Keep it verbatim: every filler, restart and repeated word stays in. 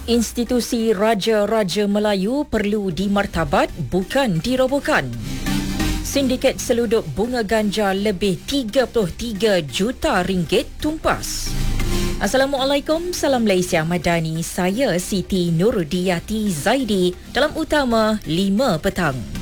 Institusi Raja-Raja Melayu perlu dimartabat, bukan dirobohkan. Sindiket seluduk bunga ganja lebih tiga puluh tiga juta ringgit tumpas. Assalamualaikum, salam Malaysia Madani. Saya Siti Nurudiyati Zaidi dalam utama lima petang.